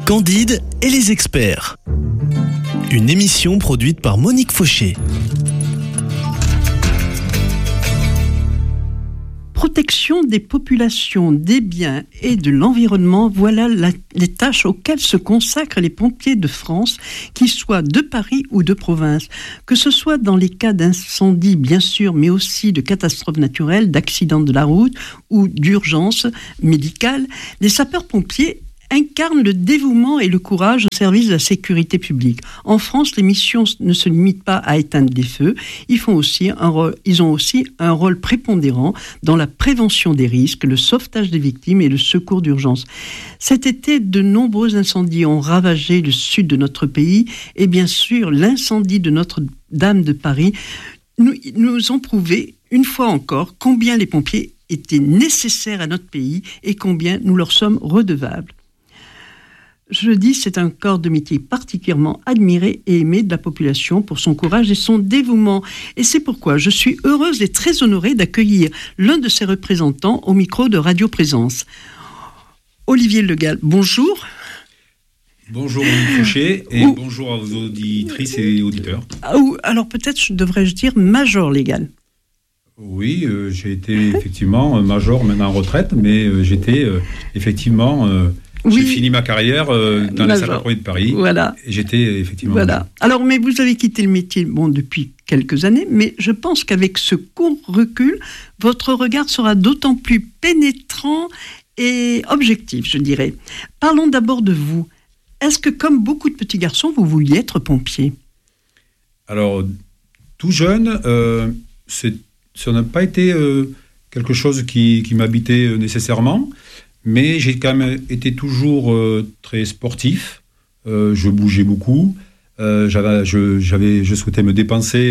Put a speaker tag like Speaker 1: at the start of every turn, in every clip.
Speaker 1: Candide et les experts. Une émission produite par Monique Fauché.
Speaker 2: Protection des populations, des biens et de l'environnement, voilà les tâches auxquelles se consacrent les pompiers de France, qu'ils soient de Paris ou de province. Que ce soit dans les cas d'incendie, bien sûr, mais aussi de catastrophes naturelles, d'accidents de la route ou d'urgences médicales, les sapeurs-pompiers incarnent le dévouement et le courage au service de la sécurité publique. En France, les missions ne se limitent pas à éteindre des feux. Ils ont aussi un rôle prépondérant dans la prévention des risques, le sauvetage des victimes et le secours d'urgence. Cet été, de nombreux incendies ont ravagé le sud de notre pays et bien sûr, l'incendie de Notre-Dame de Paris nous ont prouvé, une fois encore, combien les pompiers étaient nécessaires à notre pays et combien nous leur sommes redevables. Je le dis, c'est un corps de métier particulièrement admiré et aimé de la population pour son courage et son dévouement. Et c'est pourquoi je suis heureuse et très honorée d'accueillir l'un de ses représentants au micro de Radio Présence. Olivier Legal, bonjour.
Speaker 3: Bonjour Monique Fauché et bonjour à vos auditrices et auditeurs.
Speaker 2: Alors peut-être devrais-je dire Major Legal.
Speaker 3: Oui, j'ai été effectivement Major, maintenant en retraite, mais j'étais effectivement... J'ai fini ma carrière dans les sapeurs-pompiers de Paris.
Speaker 2: Voilà.
Speaker 3: Et j'étais effectivement...
Speaker 2: Voilà. Alors, mais vous avez quitté le métier depuis quelques années, mais je pense qu'avec ce court recul, votre regard sera d'autant plus pénétrant et objectif, je dirais. Parlons d'abord de vous. Est-ce que, comme beaucoup de petits garçons, vous vouliez être pompier ?
Speaker 3: Alors, tout jeune, ça n'a pas été quelque chose qui m'habitait nécessairement. Mais j'ai quand même été toujours très sportif. Je bougeais beaucoup. Je souhaitais me dépenser,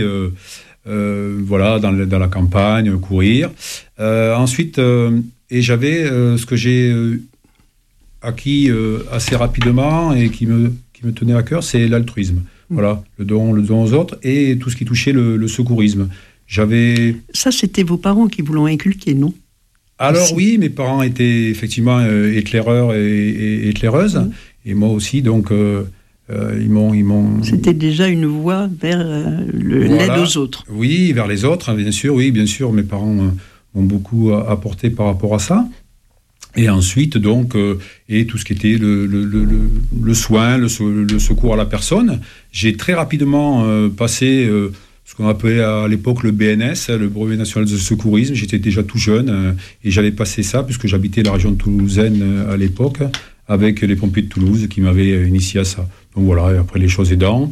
Speaker 3: dans la campagne, courir. Ensuite, et j'avais ce que j'ai acquis assez rapidement et qui me tenait à cœur, c'est l'altruisme. Voilà, le don aux autres et tout ce qui touchait le secourisme.
Speaker 2: Ça, c'était vos parents qui vous l'ont inculqué, non ?
Speaker 3: Alors oui, mes parents étaient effectivement éclaireurs et éclaireuses, et moi aussi, donc ils m'ont...
Speaker 2: C'était déjà une voie vers l'aide aux autres.
Speaker 3: Oui, vers les autres, bien sûr, mes parents m'ont beaucoup apporté par rapport à ça. Et ensuite, donc, et tout ce qui était le soin, le secours à la personne, j'ai très rapidement passé... ce qu'on appelait à l'époque le BNS, le Brevet National de Secourisme. J'étais déjà tout jeune et j'avais passé ça puisque j'habitais la région toulousaine à l'époque avec les pompiers de Toulouse qui m'avaient initié à ça. Donc voilà, et après les choses aidant,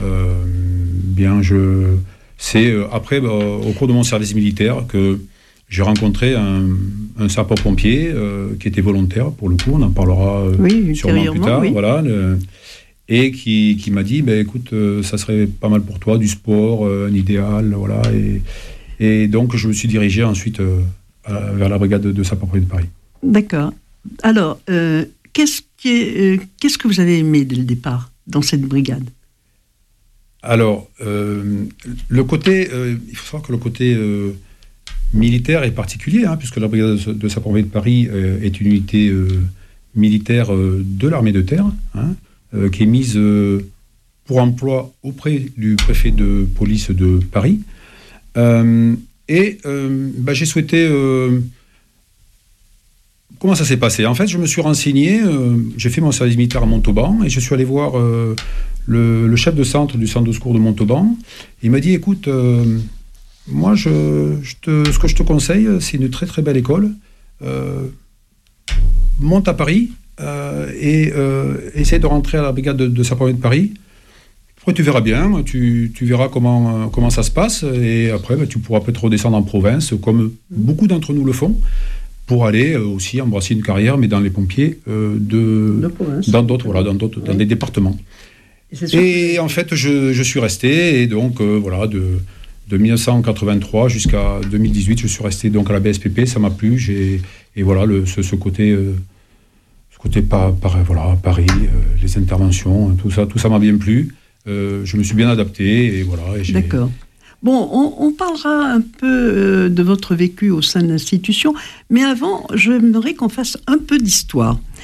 Speaker 3: c'est après, au cours de mon service militaire, que j'ai rencontré un sapeur-pompier qui était volontaire pour le coup, on en parlera sûrement plus tard. Oui. Voilà, et qui m'a dit, écoute, ça serait pas mal pour toi, du sport, un idéal, voilà. Et donc, je me suis dirigé ensuite vers la brigade de sapeurs-pompiers de Paris.
Speaker 2: D'accord. Alors, qu'est-ce que vous avez aimé dès le départ dans cette brigade ?
Speaker 3: Alors, le côté, il faut savoir que le côté militaire est particulier, puisque la brigade de sapeurs-pompiers de Paris est une unité militaire de l'armée de terre, qui est mise pour emploi auprès du préfet de police de Paris. J'ai souhaité... Comment ça s'est passé ? En fait, je me suis renseigné, j'ai fait mon service militaire à Montauban, et je suis allé voir le chef de centre du centre de secours de Montauban. Il m'a dit, écoute, moi, ce que je te conseille, c'est une très très belle école. Monte à Paris, et essaie de rentrer à la brigade de sapeurs-pompiers de Paris. Après, tu verras bien, tu verras comment ça se passe, et après, tu pourras peut-être redescendre en province, comme beaucoup d'entre nous le font, pour aller aussi embrasser une carrière, mais dans les pompiers dans des départements. Et en fait, je suis resté, et donc, de 1983 jusqu'à 2018, je suis resté donc à la BSPP, ça m'a plu, et voilà, ce côté... Paris, les interventions, tout ça m'a bien plu. Je me suis bien adapté et voilà.
Speaker 2: D'accord. Bon, on parlera un peu de votre vécu au sein de l'institution, mais avant, j'aimerais qu'on fasse un peu d'histoire.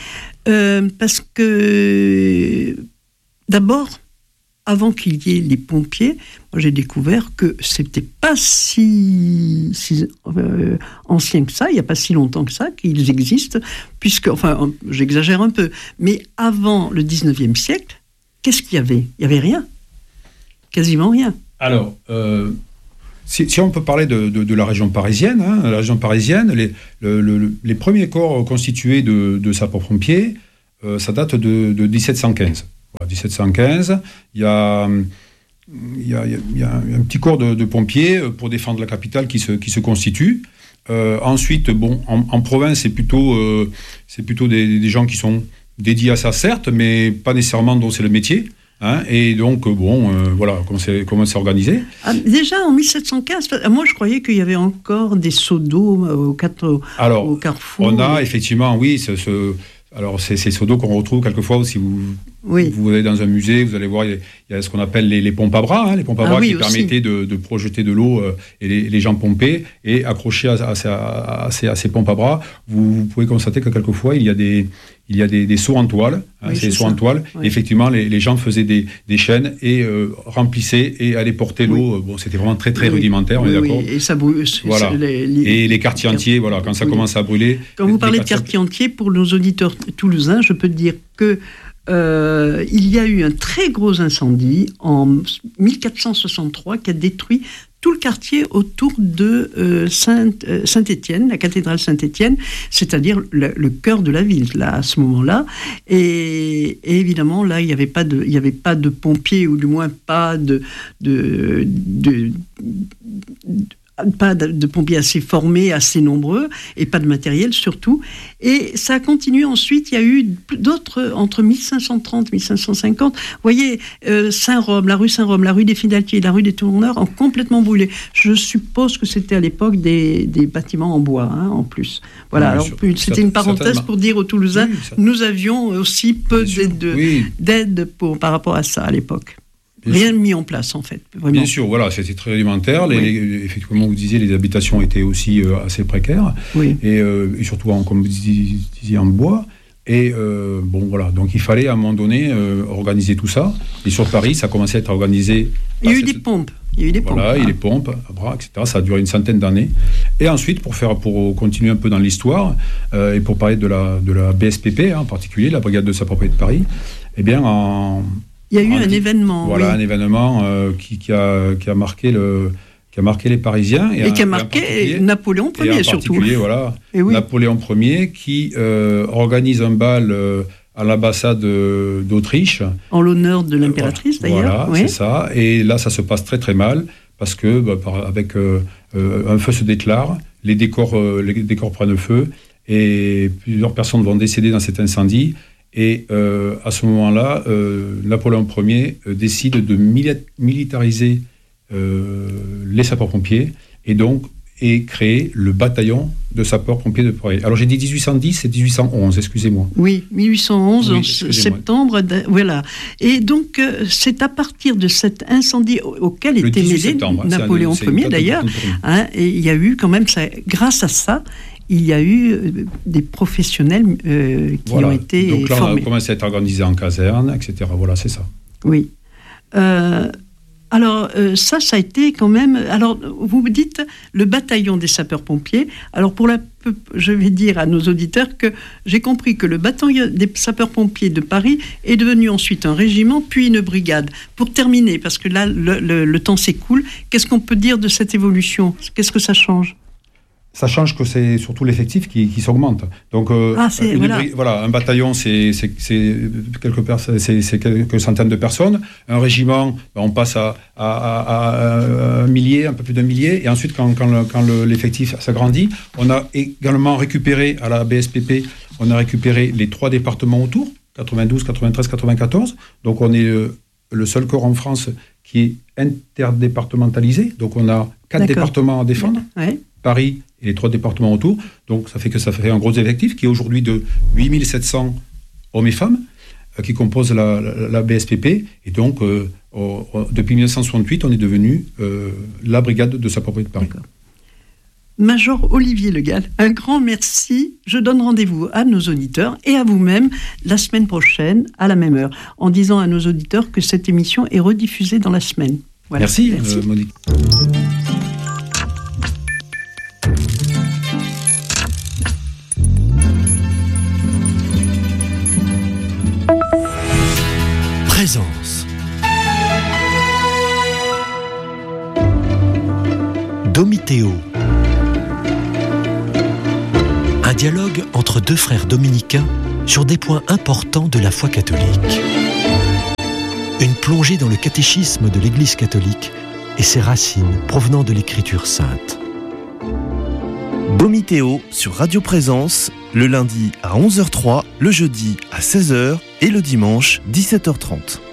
Speaker 2: Parce que, d'abord, avant qu'il y ait les pompiers, moi j'ai découvert que c'était pas si ancien que ça, il n'y a pas si longtemps que ça qu'ils existent, puisque, enfin, j'exagère un peu, mais avant le 19e siècle, qu'est-ce qu'il y avait ? Il n'y avait rien. Quasiment rien.
Speaker 3: Alors, si on peut parler de la région parisienne, la région parisienne, les premiers corps constitués de sapeurs-pompiers, ça date de 1715. 1715, il y a un petit corps de pompiers pour défendre la capitale qui se constitue. Ensuite, bon, en province, c'est plutôt des gens qui sont dédiés à ça, certes, mais pas nécessairement dont c'est le métier. Et donc, voilà, comment c'est organisé.
Speaker 2: Déjà, en 1715, moi, je croyais qu'il y avait encore des seaux d'eau au carrefour.
Speaker 3: On a effectivement, oui, alors, c'est ces seaux d'eau qu'on retrouve quelquefois, si vous allez dans un musée, vous allez voir, il y a ce qu'on appelle les pompes à bras, les pompes à bras qui permettaient de projeter de l'eau et les gens pompaient, et accrochés à ces pompes à bras, vous pouvez constater que quelquefois, il y a des seaux en toile, c'est des seaux en toile. Oui. Effectivement, les gens faisaient des chaînes et remplissaient et allaient porter l'eau. Bon, c'était vraiment très, très rudimentaire, on est d'accord.
Speaker 2: Et ça brûle.
Speaker 3: Voilà. Et les quartiers entiers, voilà, quand ça commence à brûler.
Speaker 2: Quand vous parlez de quartiers entiers, pour nos auditeurs toulousains, je peux dire que il y a eu un très gros incendie en 1463 qui a détruit tout le quartier autour de Saint-Étienne, la cathédrale Saint-Étienne, c'est-à-dire le cœur de la ville, là, à ce moment-là. Et évidemment, là, il n'y avait pas de pompiers, ou du moins pas de pompiers assez formés, assez nombreux, et pas de matériel surtout. Et ça a continué ensuite, il y a eu d'autres, entre 1530 et 1550, vous voyez, Saint-Rome, la rue Saint-Rome, la rue des Fidaltiers, la rue des Tourneurs ont complètement brûlé. Je suppose que c'était à l'époque des bâtiments en bois, en plus. Voilà, alors c'était une parenthèse pour dire aux Toulousains, nous avions aussi peu d'aide par rapport à ça à l'époque. Rien mis en place, en fait. Vraiment.
Speaker 3: Bien sûr, voilà, c'était très rudimentaire. Effectivement, vous disiez, les habitations étaient aussi assez précaires. Oui. Et surtout, comme vous disiez, en bois. Et voilà, donc il fallait à un moment donné organiser tout ça. Et sur Paris, ça commençait à être organisé.
Speaker 2: Il y a eu des pompes. Il y a eu des pompes.
Speaker 3: Voilà, et les pompes à bras, etc. Ça a duré une centaine d'années. Et ensuite, pour continuer un peu dans l'histoire, et pour parler de la BSPP, en particulier, la Brigade de sapeurs-pompiers de Paris, eh bien,
Speaker 2: il y a eu un événement.
Speaker 3: Voilà, un événement qui a marqué les Parisiens.
Speaker 2: Et qui a marqué Napoléon Ier, surtout.
Speaker 3: Voilà, Napoléon Ier qui organise un bal à l'ambassade d'Autriche.
Speaker 2: En l'honneur de l'impératrice, d'ailleurs.
Speaker 3: Voilà, c'est ça. Et là, ça se passe très, très mal, parce que, avec un feu se déclare, les décors prennent feu, et plusieurs personnes vont décéder dans cet incendie. Et à ce moment-là, Napoléon Ier décide de militariser les sapeurs-pompiers et créer le bataillon de sapeurs-pompiers de Paris. Alors j'ai dit 1810, c'est 1811, excusez-moi.
Speaker 2: Oui, 1811, en septembre, voilà. Et donc c'est à partir de cet incendie auquel était mêlé Napoléon Ier d'ailleurs, et il y a eu quand même, grâce à ça, il y a eu des professionnels qui ont été formés. Donc là, on a
Speaker 3: commencé à être organisé en caserne, etc. Voilà, c'est ça.
Speaker 2: Oui. Alors, ça a été quand même... Alors, vous me dites, le bataillon des sapeurs-pompiers. Alors, je vais dire à nos auditeurs que j'ai compris que le bataillon des sapeurs-pompiers de Paris est devenu ensuite un régiment, puis une brigade. Pour terminer, parce que là, le temps s'écoule, qu'est-ce qu'on peut dire de cette évolution ? Qu'est-ce que ça change ?
Speaker 3: Ça change que c'est surtout l'effectif qui s'augmente. Donc, un bataillon, c'est quelques centaines de personnes. Un régiment, on passe à un millier, un peu plus d'un millier. Et ensuite, quand l'effectif s'agrandit, on a également récupéré, à la BSPP, on a récupéré les 3 départements autour, 92, 93, 94. Donc, on est le seul corps en France qui est interdépartementalisé. Donc, on a 4 départements à défendre. Ouais. Paris et les 3 départements autour. Donc, ça fait un gros effectif qui est aujourd'hui de 8700 hommes et femmes qui composent la BSPP. Et donc, depuis 1968, on est devenu la brigade de sapeurs-pompiers de Paris. D'accord.
Speaker 2: Major Olivier Le Gall, un grand merci. Je donne rendez-vous à nos auditeurs et à vous-même la semaine prochaine à la même heure, en disant à nos auditeurs que cette émission est rediffusée dans la semaine. Voilà.
Speaker 3: Merci. Monique.
Speaker 1: Présence. Domitéo. Un dialogue entre deux frères dominicains sur des points importants de la foi catholique. Une plongée dans le catéchisme de l'Église catholique et ses racines provenant de l'Écriture sainte. Domitéo sur Radio Présence, le lundi à 11h03, le jeudi à 16h et le dimanche 17h30.